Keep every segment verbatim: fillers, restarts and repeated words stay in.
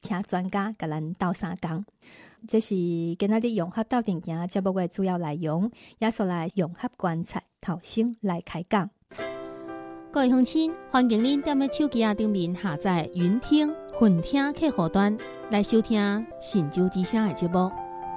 请专家甲咱斗相共。这是今仔日融合斗阵行节目的主要内容，也所来融合观察头先来开讲。 各位乡亲，欢迎您踮咧手机啊顶面下载云听、混听客户端来收听神州之声的节目。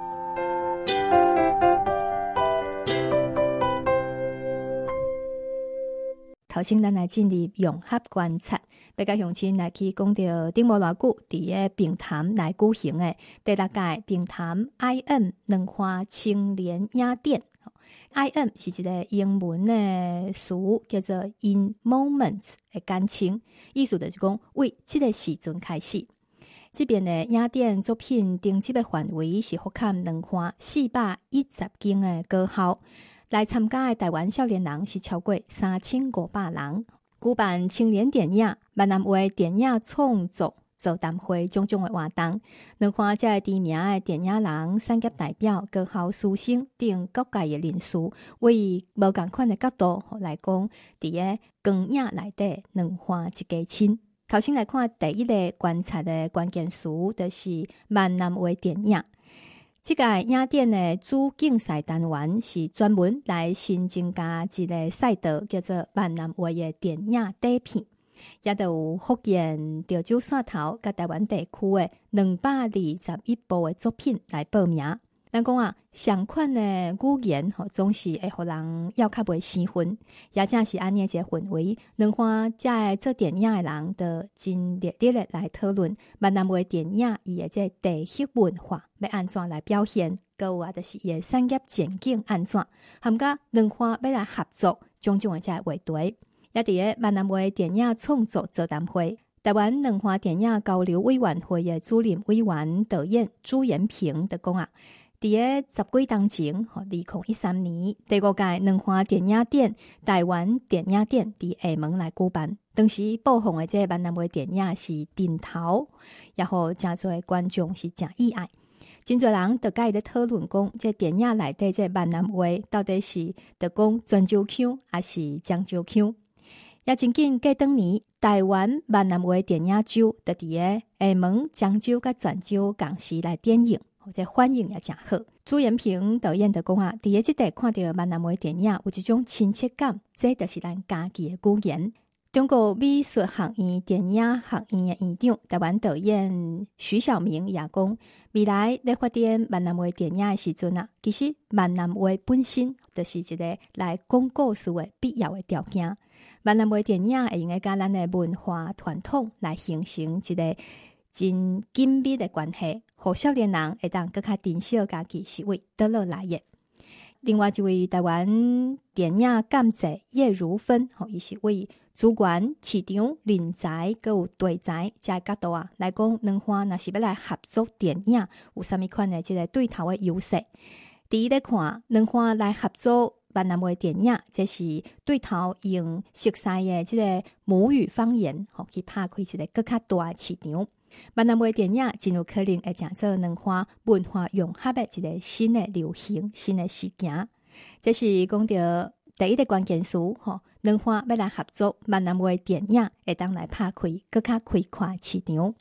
头先咱来进入融合观察，要甲乡亲来去讲到顶无偌久，伫个平潭来举行的第六届平潭 I M 两化青年雅典。I M 是一个英文的词，叫做 In Moments 的简称，意思就是讲为这个时阵开始。这边的雅典作品征集的范围是覆盖两化四百一十间的高校，来参加的台湾少年人是超过三千五百人。举办青年电影、闽南话电影创作座谈会种种的活动，两化这知名的电影人、产业代表、高校师生等各界的人士，为无同款的角度来讲，伫个光影内底两化一家亲。头先来看第一个观察的关键词，就是闽南话电影。这个雅典的主竞赛单元是专门来新增加一个赛道，叫做闽南话的电影底片。也就有福建潮州汕头甲台湾地区的两百二十一部的作品来报名。咱讲啊，相款的语言吼，总是会互人要较袂生分，也正是安尼一个氛围。两化这做电影的人，就真热烈的来讨论闽南话电影伊的这地域文化要安怎来表现，搁有啊，就是伊的产业前景安怎，含甲两化要来合作种种的这话题。也伫个闽南话电影创作座谈会，台湾两化电影交流委员会的主任委员导演朱延平就讲啊，伫个十几当前，吼，二零一三年第五届两化电影展台湾电影展伫厦门来举办，当时播放的这闽南话电影是顶头，然后真侪观众是真意爱。真侪人就甲伊咧讨论讲，这电影内底这闽南话到底是就讲泉州腔还是漳州腔？也真紧过当年台湾闽南话电影周，就伫个厦门、漳州甲泉州同时来点映，这反应也真好。朱延平导演就讲啊，伫个即块看到闽南话电影有一种亲切感，这就是咱家己的语言。中国美术学院电影学院的院长、台湾导演徐晓明也讲，未来在发展闽南话电影的时阵啊，其实闽南话本身就是一个来讲故事的必要的条件。闽南话电影会用个甲咱的文化传统来形成一个真紧密的关系，互少年人会当更较珍惜家己是为倒落来的。另外一位台湾电影监制叶如芬，吼，伊是为资源、市场、人才，佮有题材这角度啊来讲，两化若是要来合作电影，有啥物款的这个对头的优势？第一咧看，两化来合作闽南话电影，这是对头用熟悉的这个母语方言，吼，去拍开一个更较大的市场。闽南话电影真有可能会成做两化文化融合的一个新的流行、新的事件。这是讲到第一个关键词，吼，两化要来合作闽南话电影，会当来拍开更较开阔市场。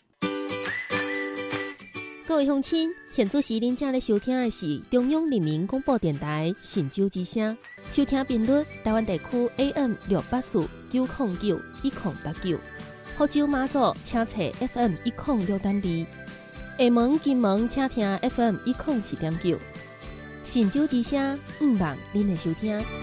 各位乡亲，现在时恁正咧收听的是中央人民广播电台神州之声，收听频率台湾地区 A M 六八四九零九一零八九，福州马祖请查 F M 一零六点二，厦门金门请听 F M 一零七点九，神州之声，毋忘恁的收听。